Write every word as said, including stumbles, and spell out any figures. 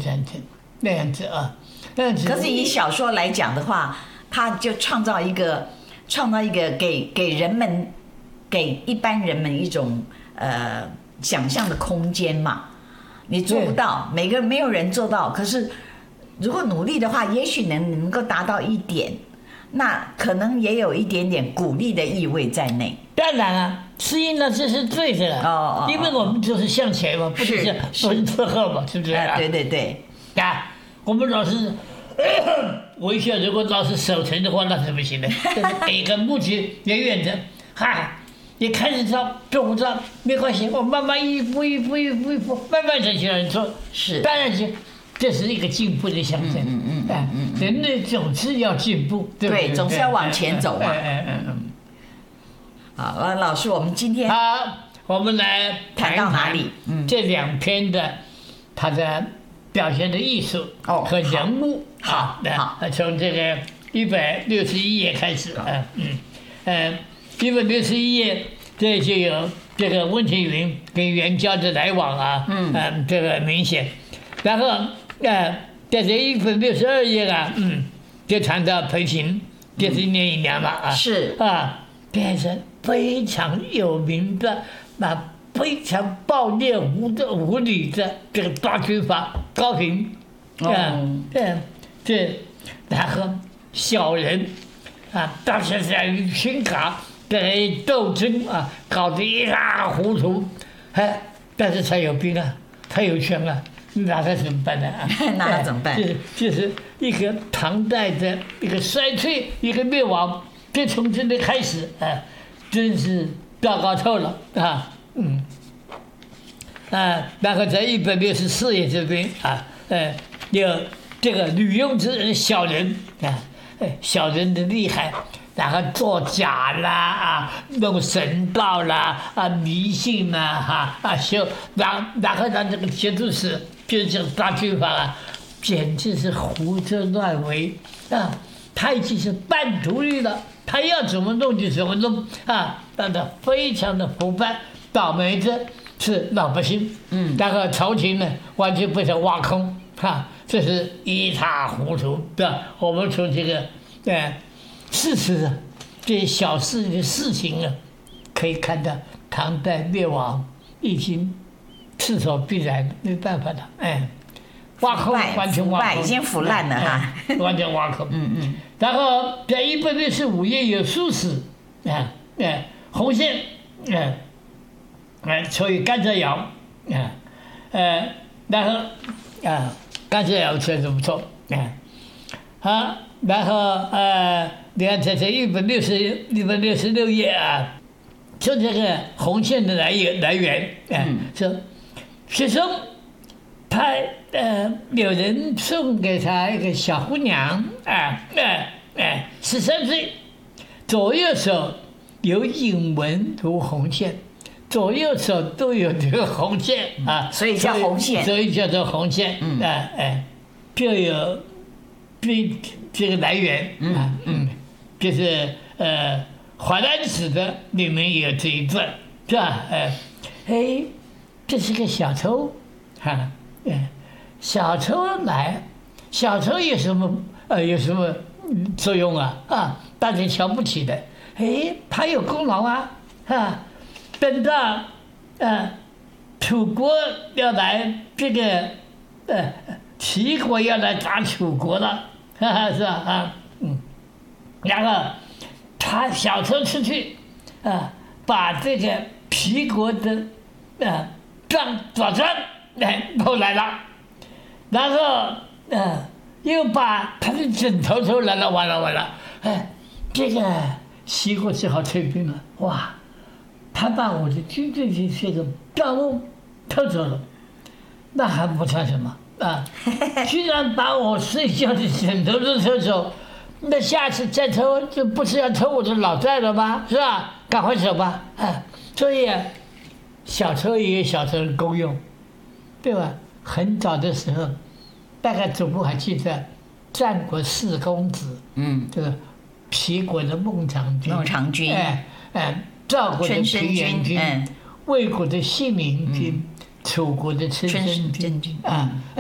这样子，那样子啊，那样子。 可是以小说来讲的话，他就创造一个创造一个给给人们给一般人们一种呃想象的空间嘛。你做不到，每个没有人做到，可是如果努力的话，也许能能够达到一点，那可能也有一点点鼓励的意味在内。 当然啊，适应了这是对的哦哦， 因为我们就是向前嘛，不是不是退后嘛，是不是、啊？ 对对对， 啊，我们老是微笑，如果老是守成的话，那是不行的。给个目标远远的，哈。你开始做做不到没关系，我慢慢一步一步一步一步慢慢才去来做。 是， 当然是，这是一个进步的象征。嗯嗯嗯嗯，人类总是要进步，对不对？ 对，总是要往前走嘛。 嗯嗯嗯。 好，老师，我们今天好，我们来谈到哪里？ 嗯，这两篇的它的表现的艺术和人物。 好，好， 从这个一百六十一页开始。嗯嗯嗯。一百六十一页，这就有这个温庭筠跟袁交的来往啊，嗯，呃、这个明显。然后，呃，在这一百六十二页啊，嗯，就谈到裴平，就是一年一年嘛啊， 是啊， 变成非常有名的那非常暴烈无的无理的这个大军阀高平，啊，嗯，这然后小人啊，当时在于新卡。在斗争啊，搞得一塌糊涂，哎，但是他有兵啊，他有权啊，那他怎么办呢？ 那他怎么办？ 就是就是一个唐代的一个衰退，一个灭亡，这从这里开始啊，真是糟糕透了啊，嗯，啊，然后在一百六十四页这边啊，呃，有这个吕用之小人啊，哎，小人的厉害。然后作假啦啊，弄神道啦啊，迷信啦哈啊修，然然后让这个节度使就是这个大军阀啊，简直是胡作乱为啊！他已经是半独立了，他要怎么弄就怎么弄啊！让他非常的腐败，倒霉的是老百姓，嗯，然后朝廷呢完全被他挖空，哈、啊，这是一塌糊涂，对吧？我们从这个，呃。事实啊，这些小事的事情啊，可以看到唐代灭亡已经势所必然，没办法了，哎，挖空，完全挖空， 已经腐烂了哈， 哎、完全挖空。嗯嗯。然后在一百六十五页有书史，啊，哎，洪宪，哎，哎，所以甘蔗窑，啊，呃，然后啊，甘蔗窑确实不错，哎，好。然后呃，你看在这一百六十一百六十六页啊，就这个洪宪的来源来源啊，说学生他呃有人送给他一个小姑娘啊，哎哎十三岁，左右手有引文如洪宪，左右手都有这个洪宪啊， 所以叫洪宪， 所以叫做洪宪，嗯哎哎，就有对。这个来源啊，嗯，就是呃，《淮南子》的里面有这一段，是吧？哎，哎，这是个小偷，哈，哎，小偷来，小偷有什么呃有什么作用啊？啊，大家瞧不起的，哎，他有功劳啊，啊，等到呃，楚国要来这个呃，齐国要来打楚国了。哈哈，是吧？啊，嗯，然后他小偷出去，啊，把这个齐国的啊账左传来偷来了，然后啊又把他的枕头偷来了，完了完了，哎，这个齐国只好退兵了。哇，他把我的军队的这个账目偷走了，那还不算什么。啊！居然把我睡觉的枕头都偷走，那下次再偷就不是要偷我的老寨了吗？是吧？赶快走吧！啊，所以啊，小偷也有小偷的功用，对吧？很早的时候，大概总部还记得战国四公子，嗯，这个齐国的孟尝君， 孟尝君， 哎哎，赵国的平原君，魏国的信陵君。楚国的春申君啊。